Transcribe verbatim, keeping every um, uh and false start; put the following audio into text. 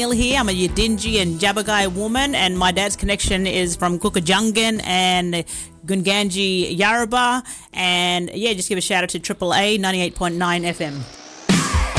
Here, I'm a Yidinji and Jabagai woman, and my dad's connection is from Kukajungan and Gunganji Yarrabah. And yeah, just give a shout out to Triple A ninety-eight point nine F M.